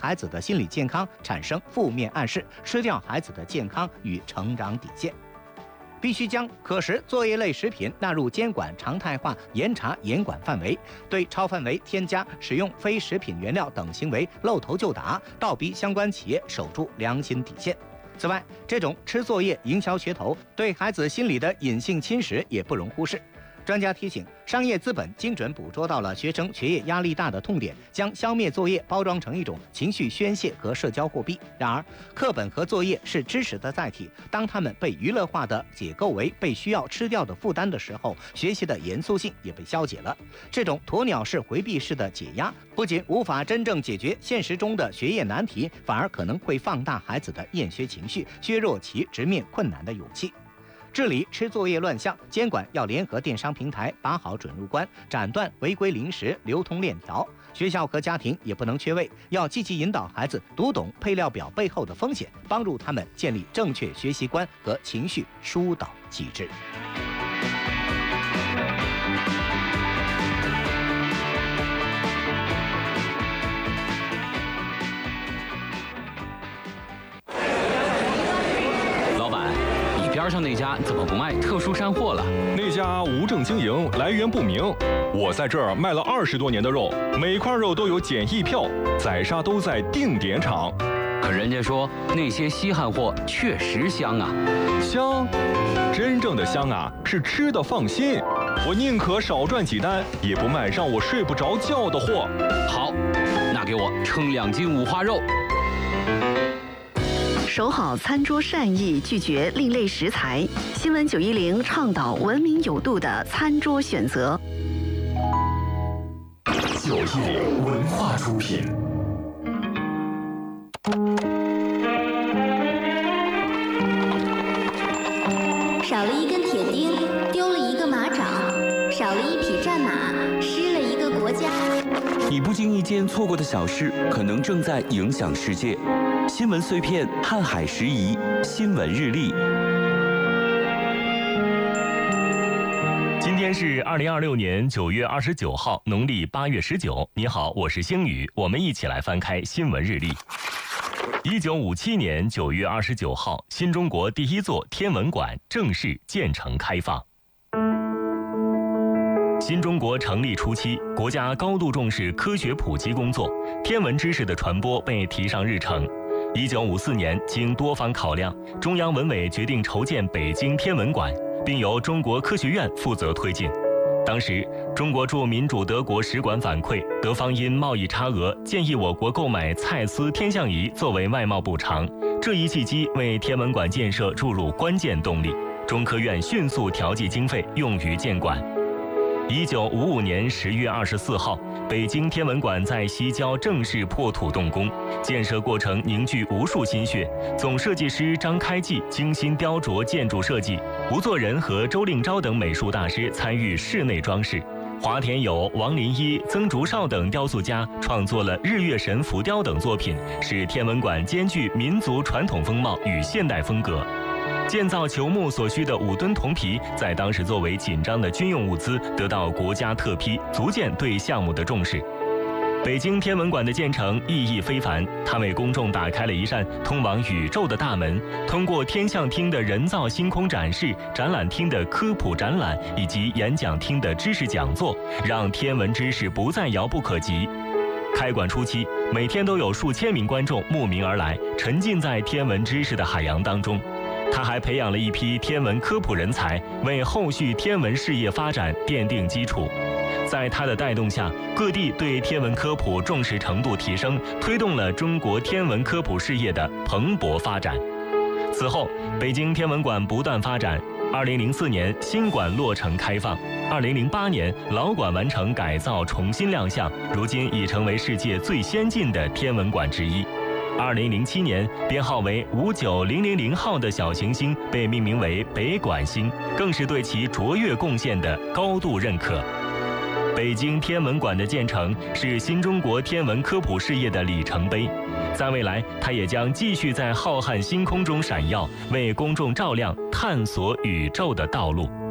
孩子的心理健康产生负面暗示，吃掉孩子的健康与成长底线。必须将可食作业类食品纳入监管常态化严查严管范围，对超范围添加、使用非食品原料等行为露头就打，倒逼相关企业守住良心底线。此外，这种吃作业营销噱头对孩子心理的隐性侵蚀也不容忽视。专家提醒，商业资本精准捕捉到了学生学业压力大的痛点，将消灭作业包装成一种情绪宣泄和社交货币。然而，课本和作业是知识的载体，当它们被娱乐化的解构为被需要吃掉的负担的时候，学习的严肃性也被消解了。这种鸵鸟式回避式的解压，不仅无法真正解决现实中的学业难题，反而可能会放大孩子的厌学情绪，削弱其直面困难的勇气。治理吃作业乱象，监管要联合电商平台把好准入关，斩断违规零食流通链条。学校和家庭也不能缺位，要积极引导孩子读懂配料表背后的风险，帮助他们建立正确学习观和情绪疏导机制。 边上那家怎么不卖特殊山货了？ 那家无证经营，来源不明。我在这儿卖了20多年的肉，每块肉都有检疫票，宰杀都在定点场。 可人家说那些稀罕货确实香啊！ 香？真正的香啊，是吃的放心。我宁可少赚几单，也不卖让我睡不着觉的货。 好，那给我称2斤五花肉。 守好餐桌善意，拒绝另类食材。新闻910倡导文明有度的餐桌选择。 910文化出品。 少了一根铁钉，丢了一个马掌；少了一匹战马，失了一个国家。 你不经意间错过的小事，可能正在影响世界。新闻碎片，瀚海时宜，新闻日历。 今天是2026年9月29号，农历8月19。你好，我是星宇，我们一起来翻开新闻日历。1957年9月29号，新中国第一座天文馆正式建成开放。新中国成立初期，国家高度重视科学普及工作，天文知识的传播被提上日程。1954年，经多方考量，中央文委决定筹建北京天文馆，并由中国科学院负责推进。当时，中国驻民主德国使馆反馈，德方因贸易差额，建议我国购买蔡司天象仪作为外贸补偿。这一契机为天文馆建设注入关键动力，中科院迅速调剂经费，用于建馆。1955年10月24号，北京天文馆在西郊正式破土动工，建设过程凝聚无数心血。总设计师张开济精心雕琢建筑设计，吴作人和周令钊等美术大师参与室内装饰，华田友、王林一、曾竹绍等雕塑家创作了日月神浮雕等作品，使天文馆兼具民族传统风貌与现代风格。建造球幕所需的5吨铜皮，在当时作为紧张的军用物资，得到国家特批，足见对项目的重视。北京天文馆的建成意义非凡，它为公众打开了一扇通往宇宙的大门。通过天象厅的人造星空展示、展览厅的科普展览以及演讲厅的知识讲座，让天文知识不再遥不可及。开馆初期，每天都有数千名观众慕名而来，沉浸在天文知识的海洋当中。他还培养了一批天文科普人才，为后续天文事业发展奠定基础。在他的带动下，各地对天文科普重视程度提升，推动了中国天文科普事业的蓬勃发展。此后，北京天文馆不断发展。2004年，新馆落成开放。2008年，老馆完成改造，重新亮相，如今已成为世界最先进的天文馆之一。2007年，编号为59000号的小行星被命名为北馆星，更是对其卓越贡献的高度认可。北京天文馆的建成是新中国天文科普事业的里程碑，在未来，它也将继续在浩瀚星空中闪耀，为公众照亮探索宇宙的道路。